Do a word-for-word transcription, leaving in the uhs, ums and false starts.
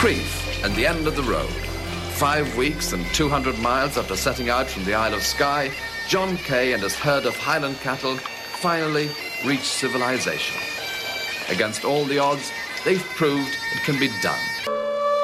Crieff and the end of the road. Five weeks and two hundred miles after setting out from the Isle of Skye, John Kay and his herd of Highland cattle finally reach civilization. Against all the odds, they've proved it can be done.